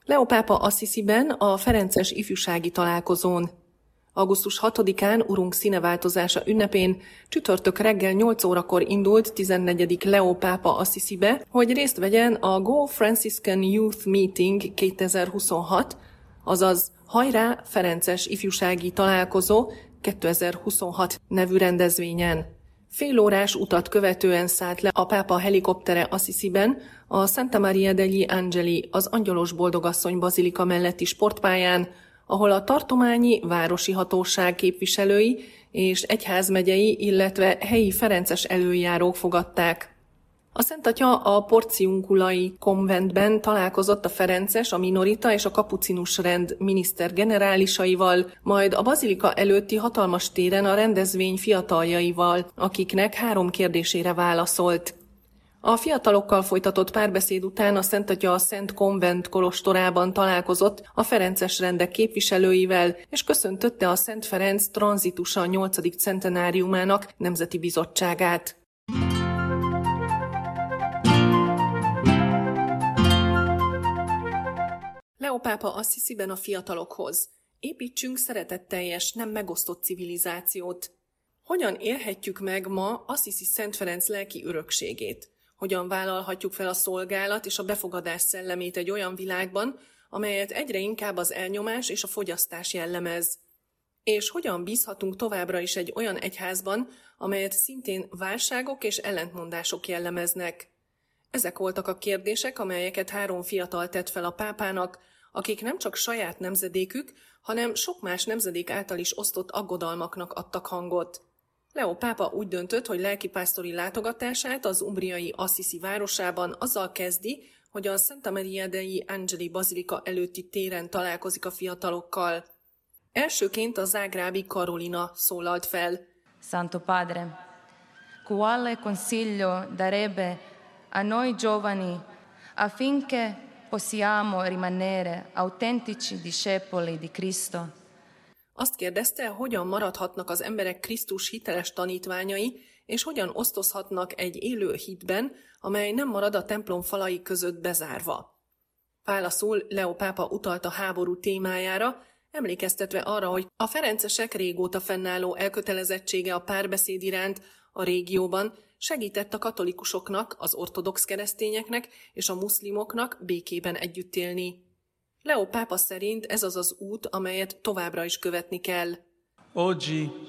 Leó pápa Assisiben a Ferences ifjúsági találkozón. Augusztus 6-án Urunk színeváltozása ünnepén csütörtök reggel 8 órakor indult 14. Leó pápa Assisibe, hogy részt vegyen a Go Franciscan Youth Meeting 2026, azaz Hajrá Ferences ifjúsági találkozó 2026 nevű rendezvényen. Félórás utat követően szállt le a pápa helikoptere Assisiben, a Santa Maria degli Angeli, az Angyalos Boldogasszony bazilika melletti sportpályán, ahol a tartományi városi hatóság képviselői és egyházmegyei, illetve helyi ferences előjárók fogadták. A Szent Atya a Porciunkulai konventben találkozott a ferences, a minorita és a kapucinus rend minisztergenerálisaival, majd a bazilika előtti hatalmas téren a rendezvény fiataljaival, akiknek 3 kérdésére válaszolt. A fiatalokkal folytatott párbeszéd után a Szent Atya a Szent Konvent kolostorában találkozott a ferences rendek képviselőivel, és köszöntötte a Szent Ferenc tranzitusa 8. centenáriumának nemzeti bizottságát. Leó pápa Assisiben a fiatalokhoz. Építsünk szeretetteljes, nem megosztott civilizációt. Hogyan élhetjük meg ma Assisi Szent Ferenc lelki örökségét? Hogyan vállalhatjuk fel a szolgálat és a befogadás szellemét egy olyan világban, amelyet egyre inkább az elnyomás és a fogyasztás jellemez? És hogyan bízhatunk továbbra is egy olyan egyházban, amelyet szintén válságok és ellentmondások jellemeznek? Ezek voltak a kérdések, amelyeket 3 fiatal tett fel a pápának, akik nem csak saját nemzedékük, hanem sok más nemzedék által is osztott aggodalmaknak adtak hangot. Leó pápa úgy döntött, hogy lelkipásztori látogatását az umbriai Assisi városában azzal kezdi, hogy a Santa Maria degli Angeli bazilika előtti téren találkozik a fiatalokkal. Elsőként a zágrábi Karolina szólalt fel. Santo Padre, quale consiglio darebbe a noi giovani affinché possiamo rimanere autentici discepoli di Cristo? Azt kérdezte, hogyan maradhatnak az emberek Krisztus hiteles tanítványai, és hogyan osztozhatnak egy élő hitben, amely nem marad a templom falai között bezárva. Válaszul Leó pápa utalt a háború témájára, emlékeztetve arra, hogy a ferencesek régóta fennálló elkötelezettsége a párbeszéd iránt a régióban segített a katolikusoknak, az ortodox keresztényeknek és a muszlimoknak békében együtt élni. Leó pápa szerint ez az az út, amelyet továbbra is követni kell. Oggi